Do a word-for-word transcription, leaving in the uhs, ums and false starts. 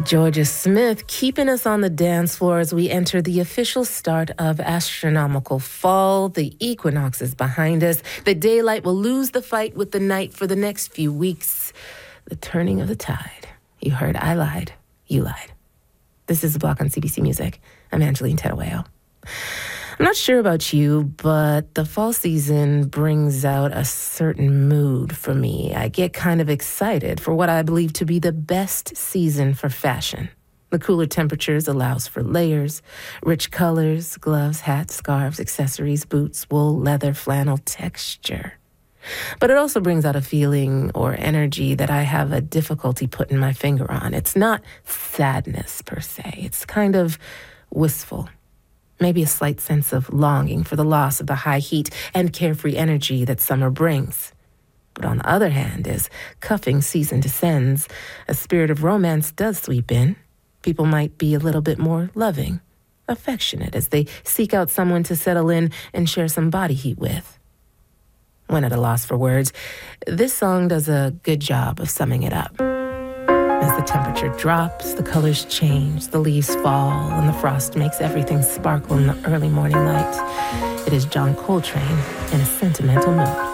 Georgia Smith keeping us on the dance floor as we enter the official start of astronomical fall. The equinox is behind us. The daylight will lose the fight with the night for the next few weeks. The turning of the tide. You heard I lied. You lied. This is The Block on C B C Music. I'm Angeline Terueo. I'm not sure about you, but the fall season brings out a certain mood for me. I get kind of excited for what I believe to be the best season for fashion. The cooler temperatures allows for layers, rich colors, gloves, hats, scarves, accessories, boots, wool, leather, flannel, texture. But it also brings out a feeling or energy that I have a difficulty putting my finger on. It's not sadness per se. It's kind of wistful. Maybe a slight sense of longing for the loss of the high heat and carefree energy that summer brings. But on the other hand, as cuffing season descends, a spirit of romance does sweep in. People might be a little bit more loving, affectionate as they seek out someone to settle in and share some body heat with. When at a loss for words, this song does a good job of summing it up. As the temperature drops, the colors change, the leaves fall, and the frost makes everything sparkle in the early morning light. It is John Coltrane in a sentimental mood.